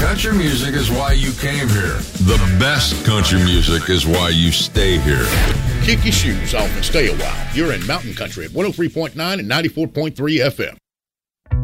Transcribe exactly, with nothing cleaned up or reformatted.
Country music is why you came here. The best country music is why you stay here. Kick your shoes off and stay a while. You're in Mountain Country at one oh three point nine and ninety-four point three F M.